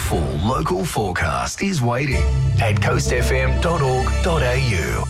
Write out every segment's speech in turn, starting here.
full local forecast is waiting at coastfm.org.au.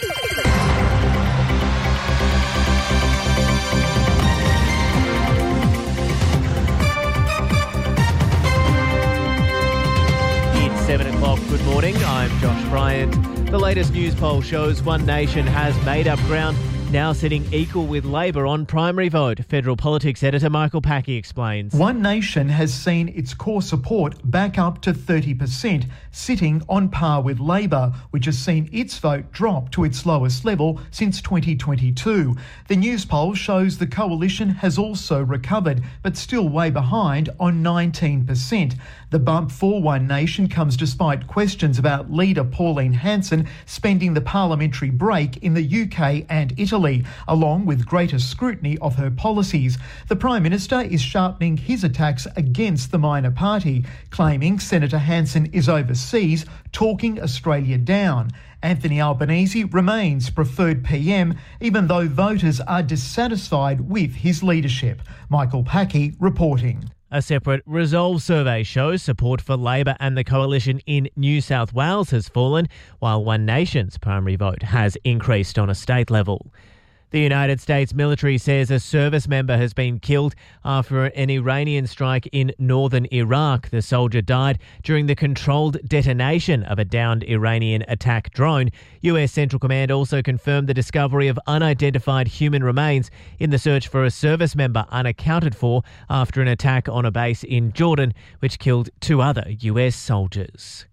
It's 7 o'clock. Good morning. I'm Josh Bryant. The latest news poll shows One Nation has made up ground, now sitting equal with Labor on primary vote. Federal politics editor Michael Packey explains. One Nation has seen its core support back up to 30%, sitting on par with Labor, which has seen its vote drop to its lowest level since 2022. The news poll shows the coalition has also recovered, but still way behind on 19%. The bump for One Nation comes despite questions about leader Pauline Hanson spending the parliamentary break in the UK and Italy, along with greater scrutiny of her policies. The Prime Minister is sharpening his attacks against the minor party, claiming Senator Hanson is overseas, talking Australia down. Anthony Albanese remains preferred PM, even though voters are dissatisfied with his leadership. Michael Packey reporting. A separate Resolve survey shows support for Labor and the coalition in New South Wales has fallen, while One Nation's primary vote has increased on a state level. The United States military says a service member has been killed after an Iranian strike in northern Iraq. The soldier died during the controlled detonation of a downed Iranian attack drone. US Central Command also confirmed the discovery of unidentified human remains in the search for a service member unaccounted for after an attack on a base in Jordan, which killed 2 other US soldiers.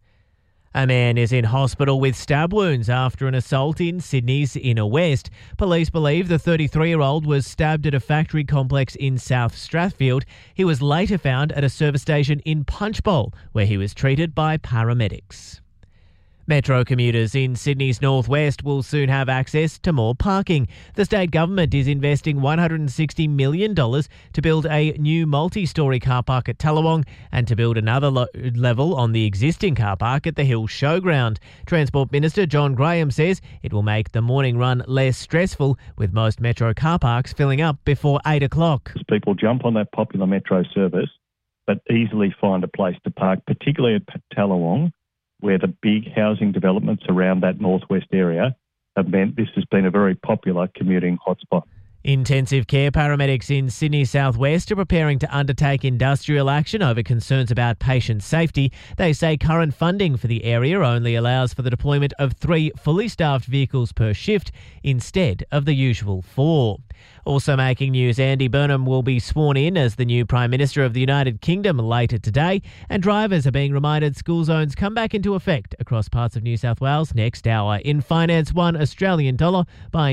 A man is in hospital with stab wounds after an assault in Sydney's Inner West. Police believe the 33-year-old was stabbed at a factory complex in South Strathfield. He was later found at a service station in Punchbowl, where he was treated by paramedics. Metro commuters in Sydney's northwest will soon have access to more parking. The state government is investing $160 million to build a new multi-storey car park at Tallawong and to build another level on the existing car park at the Hill Showground. Transport Minister John Graham says it will make the morning run less stressful, with most Metro car parks filling up before 8 o'clock. People jump on that popular Metro service but easily find a place to park, particularly at Tallawong, where the big housing developments around that northwest area have meant this has been a very popular commuting hotspot. Intensive care paramedics in Sydney southwest are preparing to undertake industrial action over concerns about patient safety. They say current funding for the area only allows for the deployment of 3 fully staffed vehicles per shift instead of the usual 4. Also making news, Andy Burnham will be sworn in as the new Prime Minister of the United Kingdom later today, and drivers are being reminded school zones come back into effect across parts of New South Wales next hour. In finance, $1 Australian dollar buying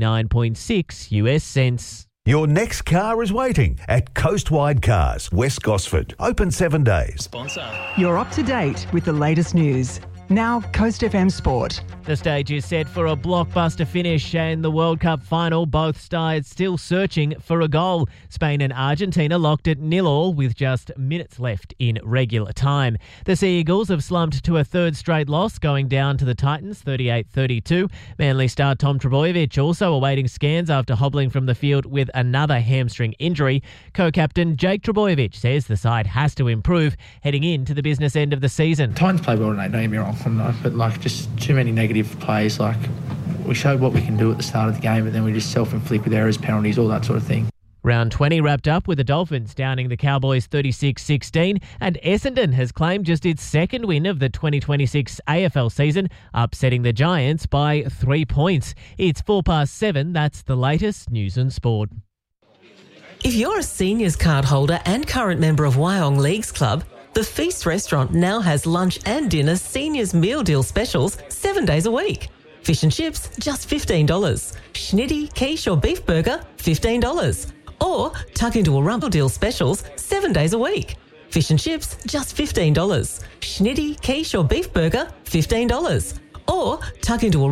69.6 US cents. Your next car is waiting at Coastwide Cars, West Gosford. Open 7 days. Sponsor. You're up to date with the latest news. Now, Coast FM Sport. The stage is set for a blockbuster finish in the World Cup final. Both sides still searching for a goal. Spain and Argentina locked at 0-0 with just minutes left in regular time. The Sea Eagles have slumped to a third straight loss, going down to the Titans 38-32. Manly star Tom Trbojevic also awaiting scans after hobbling from the field with another hamstring injury. Co-captain Jake Trbojevic says the side has to improve heading into the business end of the season. Titans play well tonight, don't get me wrong, but just too many negative plays. We showed what we can do at the start of the game, but then we just self-inflict with errors, penalties, all that sort of thing. Round 20 wrapped up with the Dolphins downing the Cowboys 36-16, and Essendon has claimed just its second win of the 2026 AFL season, upsetting the Giants by 3 points. It's 7:04. That's the latest news and sport. If you're a seniors card holder and current member of Wyong Leagues Club, the Feast restaurant now has lunch and dinner seniors meal deal specials 7 days a week. Fish and chips, just $15. Schnitty, quiche or beef burger, $15. Or tuck into a rumble deal specials 7 days a week. Fish and chips, just $15. Schnitty, quiche or beef burger, $15. Or tuck into a